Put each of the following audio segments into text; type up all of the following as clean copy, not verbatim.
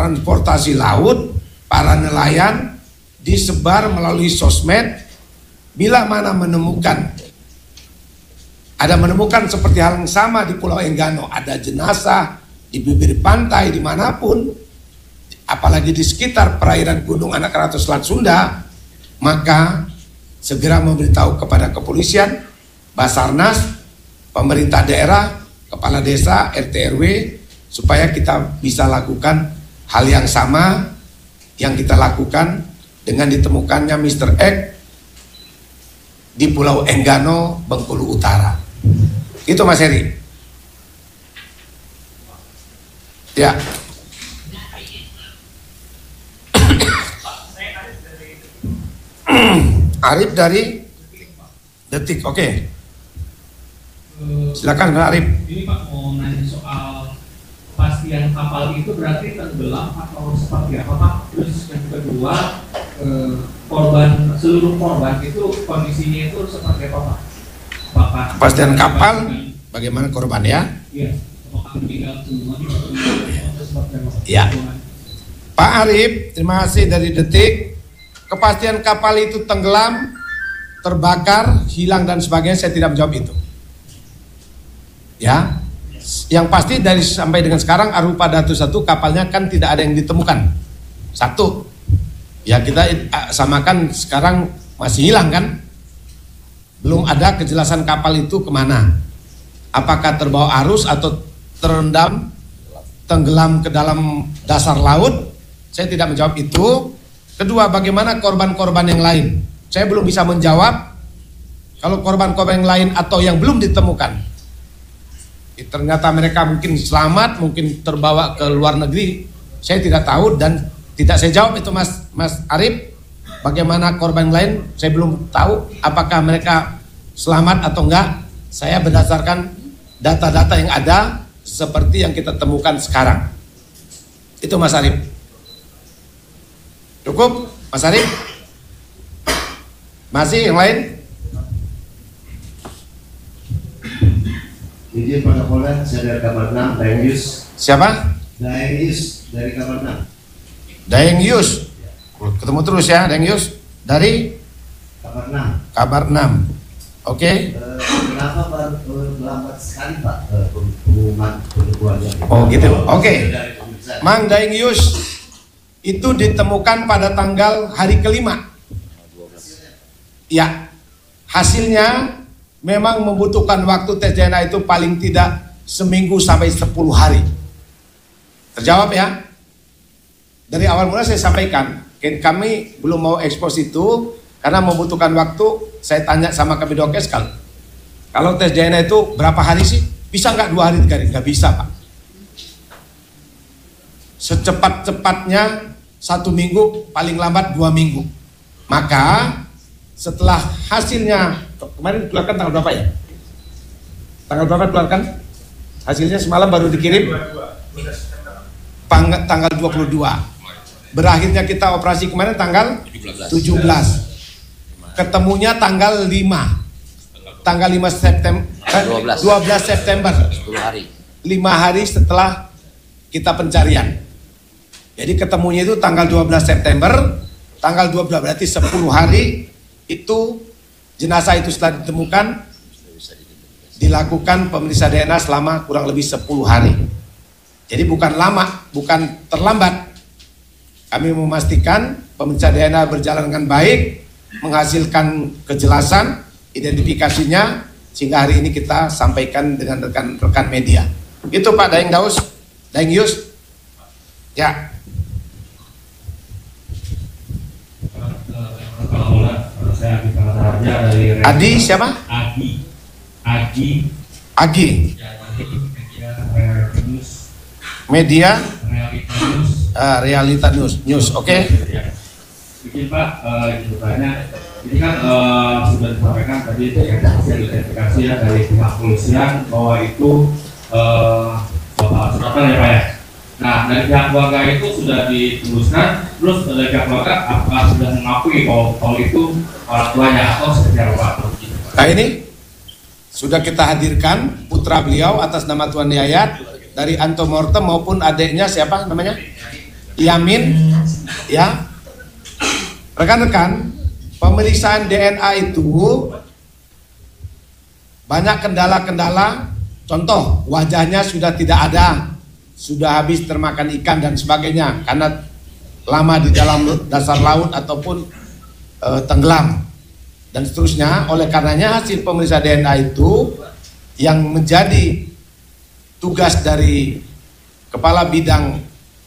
transportasi laut, para nelayan, disebar melalui sosmed. Bila mana menemukan seperti hal yang sama di Pulau Enggano, ada jenazah di bibir pantai dimanapun, apalagi di sekitar perairan Gunung Anak Krakatau Selat Sunda, maka segera memberitahu kepada kepolisian, Basarnas, pemerintah daerah, kepala desa, RT RW, supaya kita bisa lakukan hal yang sama yang kita lakukan dengan ditemukannya Mr. X di Pulau Enggano, Bengkulu Utara. Itu Mas Heri. Ya. Arif dari Detik, oke. Silakan Pak Arif. Ini Pak mau nanya soal kepastian kapal itu berarti tenggelam atau seperti apa Pak? Terus yang kedua, seluruh korban itu kondisinya itu seperti apa Pak? Apakah kepastian kapal, bagaimana korban ya? Iya. Apakah meninggal semua atau seperti apa? Ya. Pak Arif, terima kasih dari Detik. Kepastian kapal itu tenggelam, terbakar, hilang dan sebagainya, saya tidak menjawab itu. Ya, yang pasti dari sampai dengan sekarang Arupa Datu 1 kapalnya kan tidak ada yang ditemukan. Satu, ya kita samakan sekarang masih hilang kan? Belum ada kejelasan kapal itu kemana. Apakah terbawa arus atau terendam, tenggelam ke dalam dasar laut? Saya tidak menjawab itu. Kedua, bagaimana korban-korban yang lain? Saya belum bisa menjawab. Kalau korban-korban yang lain atau yang belum ditemukan, ternyata mereka mungkin selamat, mungkin terbawa ke luar negeri, saya tidak tahu dan tidak saya jawab itu Mas Arif. Bagaimana korban lain, saya belum tahu apakah mereka selamat atau enggak. Saya berdasarkan data-data yang ada seperti yang kita temukan sekarang. Itu Mas Arif. Cukup Mas Arif? Masih yang lain? Izin Pak Kapolda, saya dari Kamar 6, Daeng Yus. Siapa? Daeng Yus dari Kamar 6. Daeng Yus. Ketemu terus ya Daeng Yus. Dari? Kamar 6. Kabar 6. Oke. Kenapa baru lambat sekali Pak pengumuman penemuannya? Oh gitu. Oke. Mang Daeng Yus itu ditemukan pada tanggal hari kelima. Ya. Hasilnya memang membutuhkan waktu tes DNA itu paling tidak seminggu sampai 10 hari. Terjawab ya? Dari awal mula saya sampaikan, kami belum mau ekspos itu karena membutuhkan waktu. Saya tanya sama Kabidokes, kalau tes DNA itu berapa hari sih? Bisa nggak 2 hari 3 hari? Nggak bisa Pak. Secepat-cepatnya 1 minggu, paling lambat 2 minggu. Maka setelah hasilnya kemarin keluarkan tanggal berapa ya? Tanggal berapa keluarkan? Hasilnya semalam baru dikirim. Tanggal 22. Berakhirnya kita operasi kemarin tanggal 17. Ketemunya tanggal 5. Tanggal 5 September 12 September. 10 hari. 5 hari setelah kita pencarian. Jadi ketemunya itu tanggal 12 September. Tanggal 12 berarti 10 hari itu jenazah itu setelah ditemukan, dilakukan pemeriksaan DNA selama kurang lebih 10 hari. Jadi bukan lama, bukan terlambat. Kami memastikan pemeriksaan DNA berjalan dengan baik, menghasilkan kejelasan, identifikasinya, sehingga hari ini kita sampaikan dengan rekan-rekan media. Itu Pak Daeng Yus. Ya. Adi siapa? Agi. Media Realita News. Oke. Bikin Pak, bertanya, ini kan sudah disampaikan tadi hasil identifikasi ya dari pihak polisian bahwa itu sedotan ya Pak ya. Nah dari pihak keluarga itu sudah dituliskan, terus dari pihak keluarga apakah sudah mengakui kalau itu orang tuanya atau seperti apa? Nah ini sudah kita hadirkan putra beliau atas nama Tuan Yayat dari antemortem maupun adiknya siapa namanya? Yamin, ya. Rekan-rekan, pemeriksaan DNA itu banyak kendala-kendala. Contoh, wajahnya sudah tidak ada, sudah habis termakan ikan dan sebagainya karena lama di dalam dasar laut ataupun tenggelam dan seterusnya. Oleh karenanya hasil pemeriksaan DNA itu yang menjadi tugas dari kepala bidang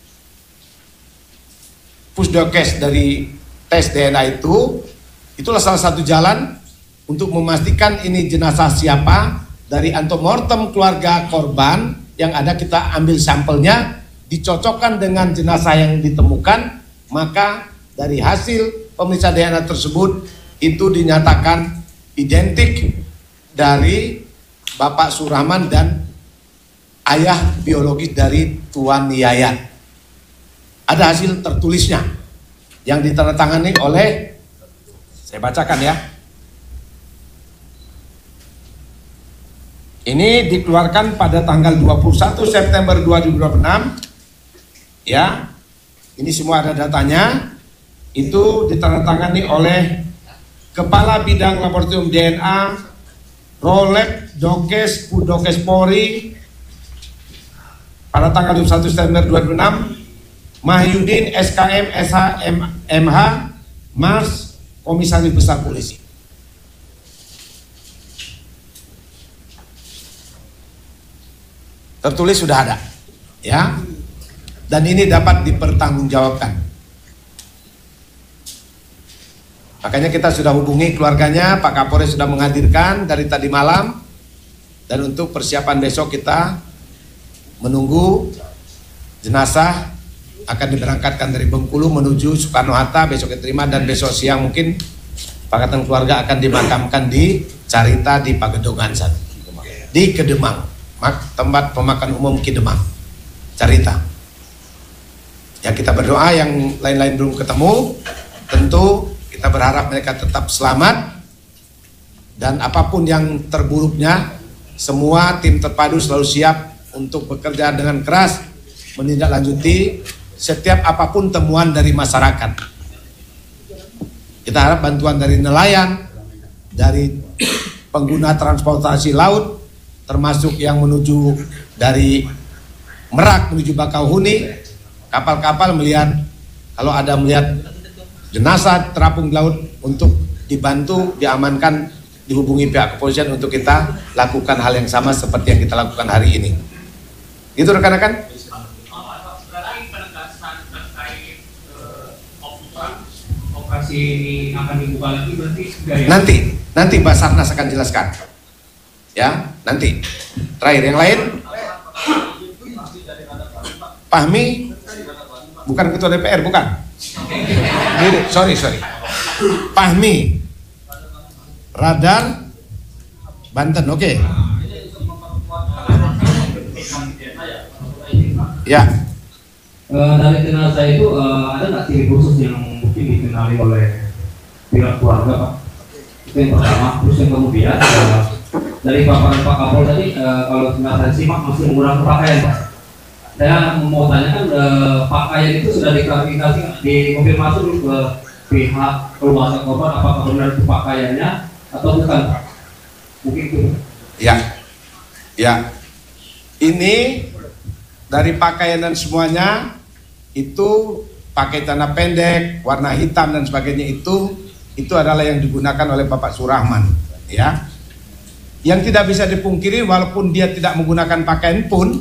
Pusdokes dari tes DNA itulah salah satu jalan untuk memastikan ini jenazah siapa. Dari antemortem keluarga korban yang ada kita ambil sampelnya, dicocokkan dengan jenazah yang ditemukan, maka dari hasil pemeriksaan DNA tersebut itu dinyatakan identik dari Bapak Surahman dan ayah biologis dari Tuan Yayat. Ada hasil tertulisnya yang ditandatangani oleh, saya bacakan ya. Ini dikeluarkan pada tanggal 21 September 2026. Ya. Ini semua ada datanya. Itu ditandatangani oleh Kepala Bidang Laboratorium DNA Rolek Dokes Pudokes Polri pada tanggal 21 September 2026. Mahyudin SKM SHMH Mars Komisaris Besar Polisi. Tertulis sudah ada, ya, dan ini dapat dipertanggungjawabkan. Makanya kita sudah hubungi keluarganya, Pak Kapolres sudah menghadirkan dari tadi malam, dan untuk persiapan besok kita menunggu jenazah akan diberangkatkan dari Bengkulu menuju Soekarno-Hatta, besok diterima, dan besok siang mungkin pakatan keluarga akan dimakamkan di Carita di Pagedongan sana, di Kedemang. Tempat pemakaman umum Kidemang, Carita. Ya, kita berdoa, yang lain-lain belum ketemu, tentu kita berharap mereka tetap selamat, dan apapun yang terburuknya, semua tim terpadu selalu siap untuk bekerja dengan keras menindaklanjuti setiap apapun temuan dari masyarakat. Kita harap bantuan dari nelayan, dari pengguna transportasi laut, termasuk yang menuju dari Merak menuju Bakauheni, kapal-kapal melihat, kalau ada melihat jenazah terapung di laut, untuk dibantu, diamankan, dihubungi pihak kepolisian untuk kita lakukan hal yang sama seperti yang kita lakukan hari ini. Itu rekan-rekan. Operasi ini akan dibuka lagi berarti Nanti Basarnas akan jelaskan. Ya, nanti. Terakhir yang lain. Fahmi bukan ketua DPR, bukan. Sorry. Fahmi Radar Banten, oke. Ya. Dari jenazah itu ada nggak ciri khusus yang mungkin dikenali oleh pihak keluarga, Pak? Itu yang pertama. Terus yang kemudian dari paparan Pak Kapol tadi, kalau jenazah simak masih menggunakan pakaian, Pak. Saya mau tanyakan, pakaian itu sudah diklarifikasi, dikonfirmasi dulu ke pihak keluarga korban apakah benar itu pakaiannya atau bukan, Pak? Mungkin itu. Ya. Ini dari pakaian dan semuanya itu pakai celana pendek, warna hitam dan sebagainya, itu adalah yang digunakan oleh Bapak Surahman, ya. Yang tidak bisa dipungkiri, walaupun dia tidak menggunakan pakaian pun,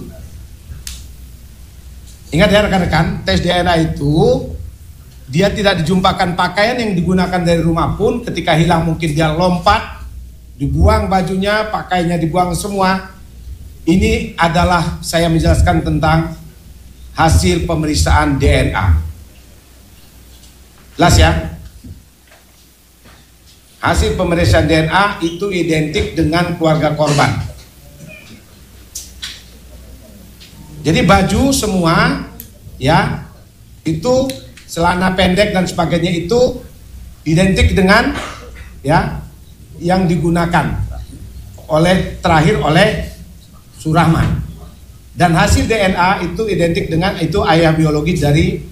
ingat ya rekan-rekan, tes DNA itu dia tidak dijumpakan pakaian yang digunakan dari rumah pun, ketika hilang mungkin dia lompat, dibuang bajunya, pakaiannya dibuang semua. Ini adalah saya menjelaskan tentang hasil pemeriksaan DNA. Jelas ya? Hasil pemeriksaan DNA itu identik dengan keluarga korban. Jadi baju semua, ya, itu celana pendek dan sebagainya itu identik dengan, ya, yang digunakan terakhir oleh Surahman. Dan hasil DNA itu identik dengan itu ayah biologis dari